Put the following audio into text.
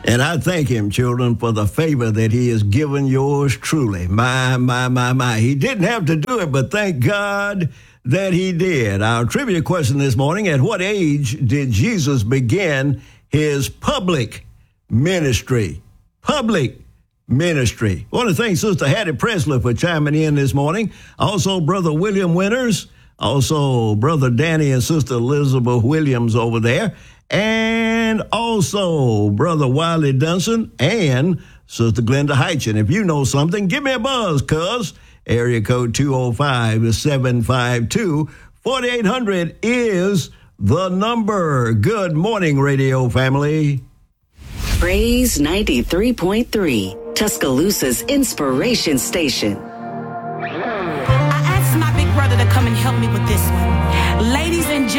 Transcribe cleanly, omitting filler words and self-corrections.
And I thank him, children, for the favor that he has given yours truly. My. He didn't have to do it, but thank God that he did. Our trivia question this morning: at what age did Jesus begin his public ministry? Public ministry. I want to thank Sister Hattie Presley for chiming in this morning. Also, Brother William Winters. Also, Brother Danny and Sister Elizabeth Williams over there. And also, Brother Wiley Dunson and Sister Glenda Heitchen. If you know something, give me a buzz, cuz. Area code 205-752-4800 is the number. Good morning, radio family. Praise 93.3, Tuscaloosa's inspiration station.